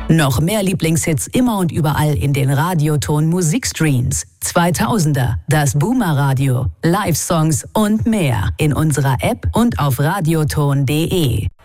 Noch mehr Lieblingshits immer und überall in den Radioton Musikstreams. 2000er, das Boomer Radio, Live-Songs und mehr in unserer App und auf radioton.de.